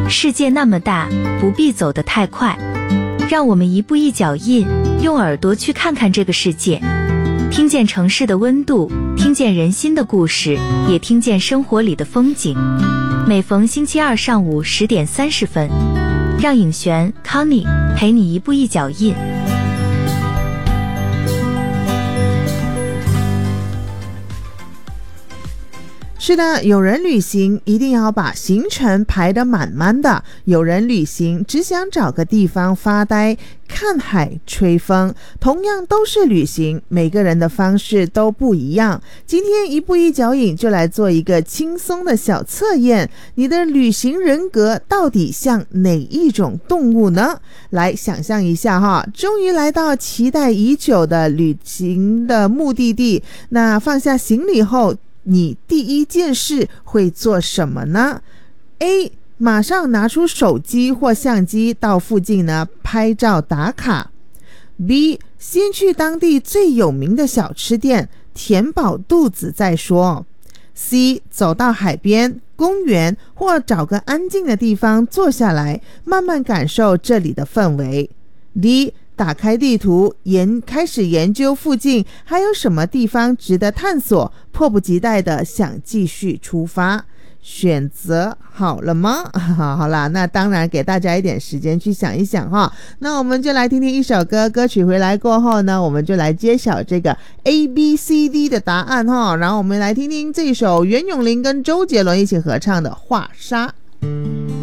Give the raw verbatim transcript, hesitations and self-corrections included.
世界那么大，不必走得太快，让我们一步一脚印，用耳朵去看看这个世界，听见城市的温度，听见人心的故事，也听见生活里的风景。每逢星期二上午十点三十分，让颖璇 Connie 陪你一步一脚印。 是的，有人旅行一定要把行程排得满满的，有人旅行只想找个地方发呆，看海吹风。同样都是旅行，每个人的方式都不一样。今天一步一脚印就来做一个轻松的小测验，你的旅行人格到底像哪一种动物呢？来想象一下哈，终于来到期待已久的旅行的目的地，那放下行李后，你第一件事会做什么呢？ A. 马上拿出手机或相机到附近呢拍照打卡。 B. 先去当地最有名的小吃店填饱肚子再说。 C. 走到海边、公园或找个安静的地方坐下来，慢慢感受这里的氛围。 D. 打开地图，研开始研究附近还有什么地方值得探索，迫不及待的想继续出发。选择好了吗？好啦，那当然给大家一点时间去想一想哈。那我们就来听听一首歌，歌曲回来过后呢，我们就来揭晓这个 A B C D 的答案哈。然后我们来听听这首袁咏琳跟周杰伦一起合唱的《画沙》。